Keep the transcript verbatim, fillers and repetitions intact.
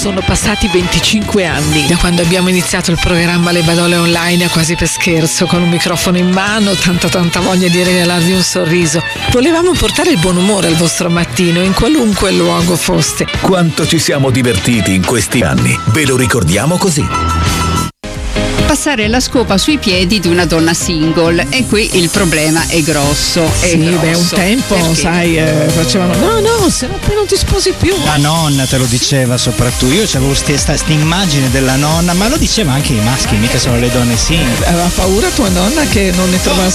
sono passati venticinque anni da quando abbiamo iniziato il programma Le Badole Online, quasi per scherzo, con un microfono in mano, tanta tanta voglia di regalarvi un sorriso. Volevamo portare il buon umore al vostro mattino, in qualunque luogo foste. Quanto ci siamo divertiti in questi anni, ve lo ricordiamo così. Passare la scopa sui piedi di una donna single, e qui il problema è grosso. È sì, grosso. beh, un tempo, Perché? sai, eh, facevano no, no, se no poi non ti sposi più. La nonna te lo diceva soprattutto. Io avevo questa immagine della nonna, ma lo diceva anche i maschi, mica solo le donne single. Aveva paura tua nonna che non ne trovasse